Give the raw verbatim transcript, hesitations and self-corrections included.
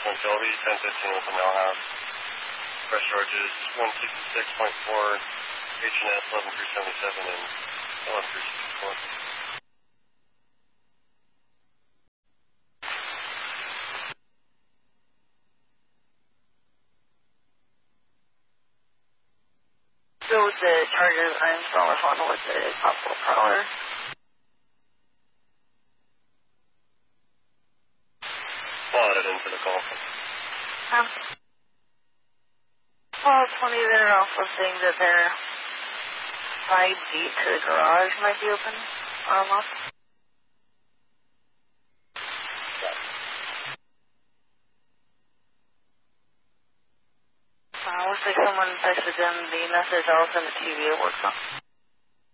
One Shelby, ten fifteen with the mail house. Fresh charges, one sixty-six point four, H and S eleven three seventy-seven and eleven three sixty-four. So with the charges, I'm still on the phone with the possible prowler. Plotted into the call. Um, well, it's funny that they're also saying that their side gate to the garage might be open or unlocked. Uh, looks like someone texted them the message. I'll send it to you via WhatsApp.